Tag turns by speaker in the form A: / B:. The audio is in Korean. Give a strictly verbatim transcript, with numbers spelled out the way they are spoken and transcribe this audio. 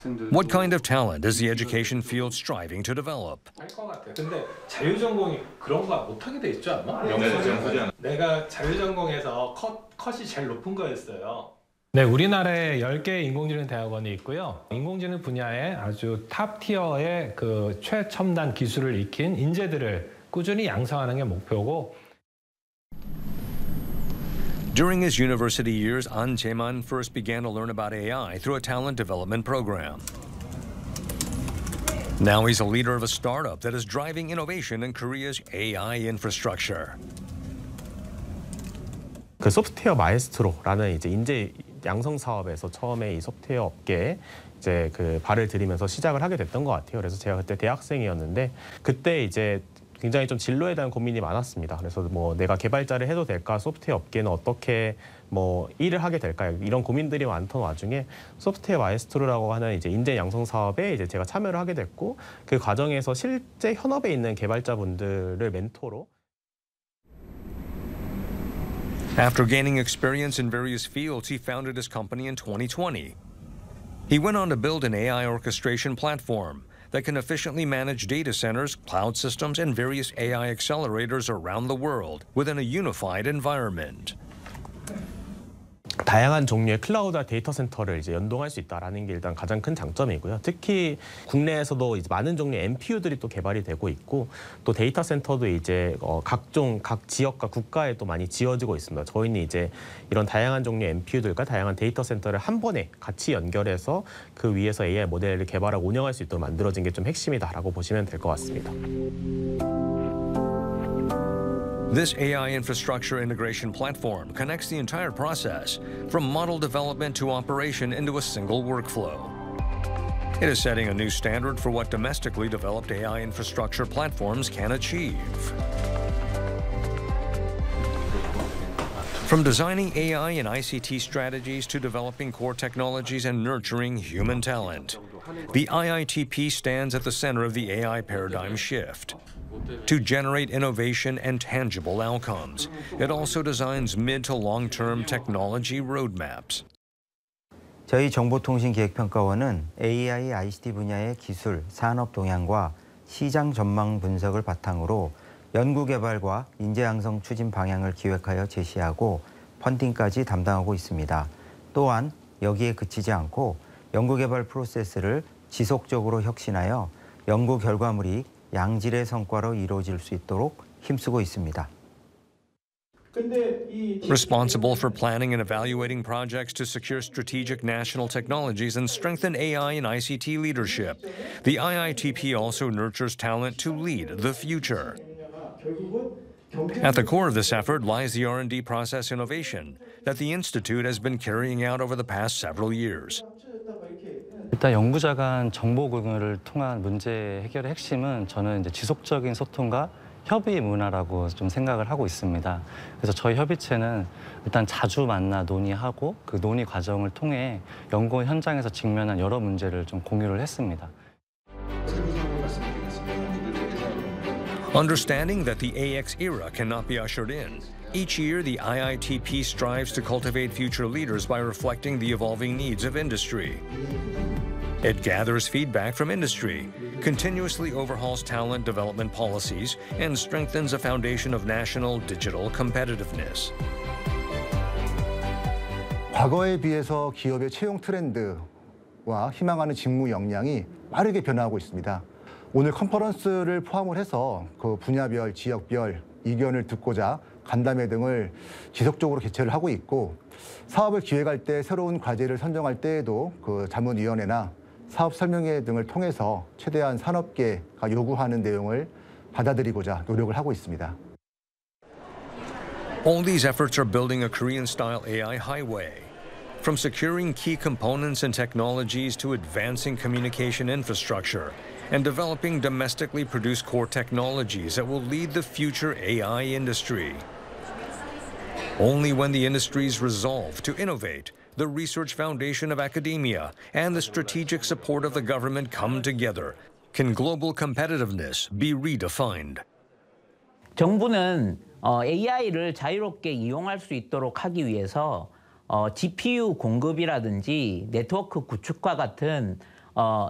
A: What kind of talent is the education field striving to develop?
B: 할것 같아. 근데 자율전공이 그런 거 못하게 돼 있죠 아마?
C: 네, 네.
B: 내가 자율전공에서 컷, 컷이 제일 높은 거였어요.
D: 네, 우리나라에 열 개의 인공지능 대학원이 있고요. 인공지능 분야에 아주 탑 티어의 그 최첨단 기술을 익힌 인재들을 꾸준히 양성하는 게 목표고.
A: During his university years, An Jae-man first began to learn about A I through a talent development program. Now he's a leader of a startup that is driving innovation in Korea's A I infrastructure.
E: 그 소프트웨어 마에스트로라는 이제 인재 양성 사업에서 처음에 이 소프트웨어 업계에 이제 그 발을 들이면서 시작을 하게 됐던 것 같아요. 그래서 제가 그때 대학생이었는데 그때 이제 굉장히 좀 진로에 대한 고민이 많았습니다. 그래서 뭐 내가 개발자를 해도 될까, 소프트웨어 업계는 어떻게 뭐 일을 하게 될까, 이런 고민들이 많던 와중에 소프트웨어 마에스트로라고 하는 이제 인재 양성 사업에 이제 제가 참여를 하게 됐고 그 과정에서 실제 현업에 있는 개발자분들을 멘토로.
A: After gaining experience in various fields, he founded his company in twenty twenty. He went on to build an A I orchestration platform that can efficiently manage data centers, cloud systems, and various A I accelerators around the world within a unified environment.
E: 다양한 종류의 클라우드와 데이터 센터를 이제 연동할 수 있다라는 게 일단 가장 큰 장점이고요. 특히 국내에서도 이제 많은 종류의 엠피유들이 또 개발이 되고 있고 또 데이터 센터도 이제 어 각종 각 지역과 국가에 또 많이 지어지고 있습니다. 저희는 이제 이런 다양한 종류의 엠피유들과 다양한 데이터 센터를 한 번에 같이 연결해서 그 위에서 에이아이 모델을 개발하고 운영할 수 있도록 만들어진 게 좀 핵심이다라고 보시면 될 것 같습니다.
A: This A I infrastructure integration platform connects the entire process, from model development to operation, into a single workflow. It is setting a new standard for what domestically developed A I infrastructure platforms can achieve. From designing A I and I C T strategies to developing core technologies and nurturing human talent, the I I T P stands at the center of the A I paradigm shift. To generate innovation and tangible outcomes, it also designs mid to long-term technology roadmaps.
F: 저희 정보통신기획평가원은 에이아이, 아이씨티 분야의 기술, 산업 동향과 시장 전망 분석을 바탕으로 연구개발과 인재 양성 추진 방향을 기획하여 제시하고 펀딩까지 담당하고 있습니다. 또한 여기에 그치지 않고 연구개발 프로세스를 지속적으로 혁신하여 연구 결과물이 양질의 성과로 이루어질 수 있도록 힘쓰고 있습니다.
A: Responsible for planning and evaluating projects to secure strategic national technologies and strengthen A I and I C T leadership, the I I T P also nurtures talent to lead the future. At the core of this effort lies the R and D process innovation that the Institute has been carrying out over the past several years.
G: 일단 연구자 간 정보 공유를 통한 문제 해결의 핵심은 저는 이제 지속적인 소통과 협의 문화라고 좀 생각을 하고 있습니다. 그래서 저희 협의체는 일단 자주 만나 논의하고 그 논의 과정을 통해 연구 현장에서 직면한 여러 문제를 좀 공유를 했습니다.
A: Understanding that the A X era cannot be ushered in, each year the I I T P strives to cultivate future leaders by reflecting the evolving needs of industry. It gathers feedback from industry, continuously overhauls talent development policies, and strengthens a foundation of national digital competitiveness.
H: 과거에 비해서 기업의 채용 트렌드와 희망하는 직무 역량이 빠르게 변화하고 있습니다. 오늘 컨퍼런스를 포함을 해서 그 분야별, 지역별 의견을 듣고자 간담회 등을 지속적으로 개최를 하고 있고 사업을 기획할 때 새로운 과제를 선정할 때에도 그 자문위원회나 사업 설명회 등을 통해서 최대한 산업계가 요구하는 내용을 받아들이고자 노력을 하고 있습니다.
A: All these efforts are building a Korean-style A I highway. From securing key components and technologies to advancing communication infrastructure and developing domestically produced core technologies that will lead the future A I industry. Only when the industry's resolve to innovate, the research foundation of academia, and the strategic support of the government come together, can global competitiveness be redefined.
I: 정부는 어, 에이아이를 자유롭게 이용할 수 있도록 하기 위해서 어, 지피유 공급이라든지 네트워크 구축과 같은 어,